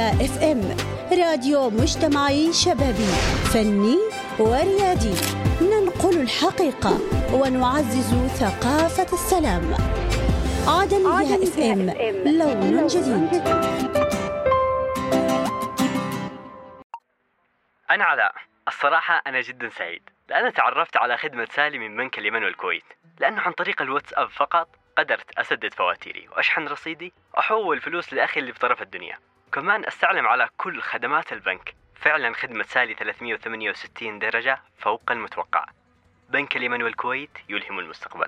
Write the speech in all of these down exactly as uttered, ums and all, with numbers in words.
يا اف ام، راديو مجتمعي شبابي فني وريادي، ننقل الحقيقة ونعزز ثقافة السلام. عدن يا اف ام، لون جديد. أنا علاء، الصراحة أنا جدا سعيد لأن تعرفت على خدمة سالي من بنك اليمن والكويت، لأنه عن طريق الواتساب فقط قدرت أسدد فواتيري وأشحن رصيدي وأحول فلوس لأخي اللي بطرف الدنيا، كمان أستعلم على كل خدمات البنك. فعلا خدمة سالي ثلاثمئة وثمانية وستين درجة فوق المتوقع. بنك اليمن والكويت يلهم المستقبل.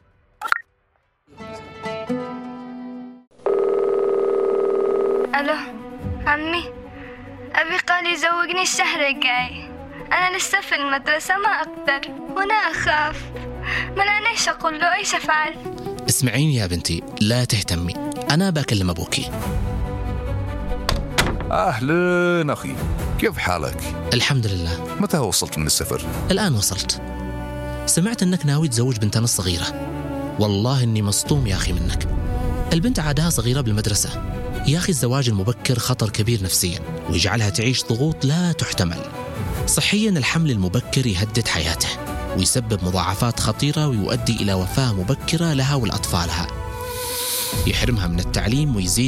ألو عمي، أبي قال يزوجني الشهر الجاي. أنا لسه في المدرسة ما أقدر وأنا أخاف، ما أنا إيش أقول له، إيش أفعل؟ اسمعيني يا بنتي، لا تهتمي، أنا بكلم أبوكي. أهلا أخي، كيف حالك؟ الحمد لله. متى وصلت من السفر؟ الآن وصلت. سمعت أنك ناوي تزوج بنتنا الصغيرة، والله إني مصدوم يا أخي منك. البنت عادها صغيرة بالمدرسة، يا أخي الزواج المبكر خطر كبير نفسيا ويجعلها تعيش ضغوط لا تحتمل. صحيا الحمل المبكر يهدد حياته ويسبب مضاعفات خطيرة ويؤدي إلى وفاة مبكرة لها ولأطفالها، يحرمها من التعليم ويزيد